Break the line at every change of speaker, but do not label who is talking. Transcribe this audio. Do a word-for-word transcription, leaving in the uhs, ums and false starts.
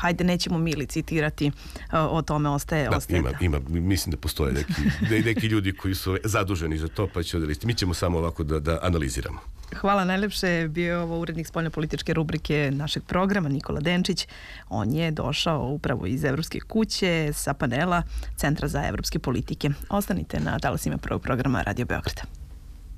hajde nećemo mi licitirati, o tome ostaje...
Da,
ostaje
ima, ima, mislim da postoje neki, neki ljudi koji su zaduženi za to, pa će da listi. Mi ćemo samo ovako da, da analiziramo.
Hvala najlepše, bio je ovo urednik spoljnopolitičke rubrike našeg programa Nikola Denčić. On je došao upravo iz Evropske kuće sa panela Centra za evropske politike. Ostanite na talasima prvog programa Radio Beograda.